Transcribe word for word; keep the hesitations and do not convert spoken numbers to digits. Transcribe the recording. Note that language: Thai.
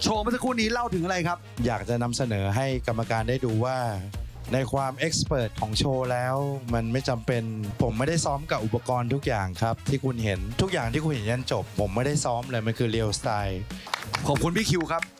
ชว์เมื่อสักครู่นี้เล่าถึงอะไรครับอยากจะนำเสนอให้กรรมการได้ดูว่าในความเอ็กซ์เพรสของโชว์แล้วมันไม่จำเป็นผมไม่ได้ซ้อมกับอุปกรณ์ทุกอย่างครับที่คุณเห็นทุกอย่างที่คุณเห็นยันจบผมไม่ได้ซ้อมเลยมันคือเรียลสไตล์ขอบคุณพี่คิวครับ